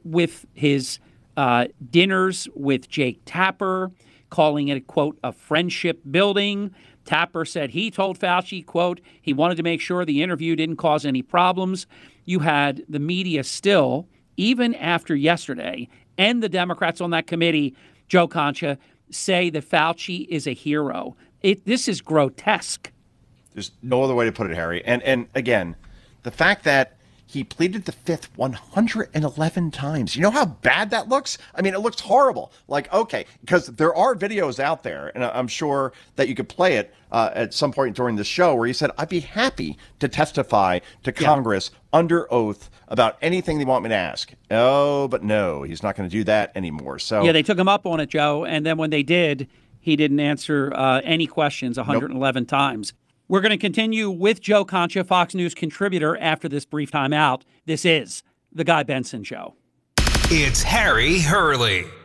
with his dinners with Jake Tapper, calling it, quote, a friendship building. Tapper said he told Fauci, quote, he wanted to make sure the interview didn't cause any problems. You had the media still, even after yesterday, and the Democrats on that committee, Joe Concha, say that Fauci is a hero. This is grotesque. There's no other way to put it, Harry. And again, the fact that he pleaded the fifth 111 times. You know how bad that looks? I mean, it looks horrible. Like, okay, because there are videos out there, and I'm sure that you could play it at some point during the show, where he said, I'd be happy to testify to Congress under oath about anything they want me to ask. Oh, but no, he's not going to do that anymore. So yeah, they took him up on it, Joe. And then when they did, he didn't answer any questions 111 times. We're going to continue with Joe Concha, Fox News contributor, after this brief time out. This is The Guy Benson Show. It's Harry Hurley.